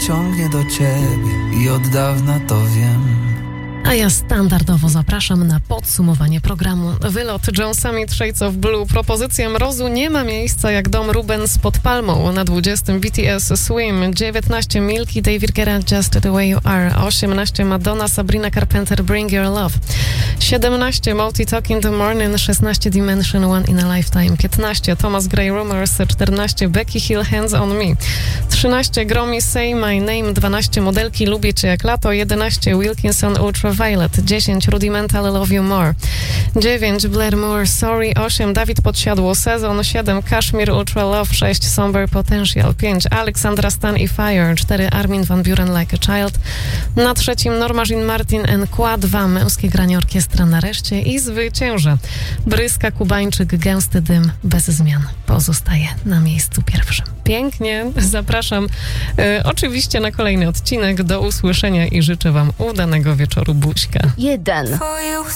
ciągnie do ciebie i od dawna to wiem. A ja standardowo zapraszam na podsumowanie programu. Wylot John Summit Shades of Blue. Propozycja mrozu nie ma miejsca jak dom Rubens pod palmą. Na 20 BTS Swim, 19 Milky, David Guetta Just the Way You Are, 18 Madonna, Sabrina Carpenter Bring Your Love, 17 Multi Talk in the Morning, 16 Dimension One in a Lifetime, 15 Thomas Gray Rumors, 14 Becky Hill Hands on Me, 13 Gromi Say My Name, 12 Modelki Lubię Cię jak lato, 11 Wilkinson Ultraviolet, 10 Rudimental Love You More, 9 Blair Moore Sorry, 8 Dawid Podsiadło Sezon, 7 Kashmir Ultra Love, 6 Somber Potential, 5 Alexandra Stan i Fire, 4 Armin van Buuren Like a Child, na trzecim Norma Jean Martin and Qua, 2 Męskie granie orkiestra nareszcie i zwycięża Bryska Kubańczyk Gęsty dym bez zmian pozostaje na miejscu pierwszym. Pięknie, zapraszam oczywiście na kolejny odcinek. Do usłyszenia i życzę wam udanego wieczoru. Buźka. 1.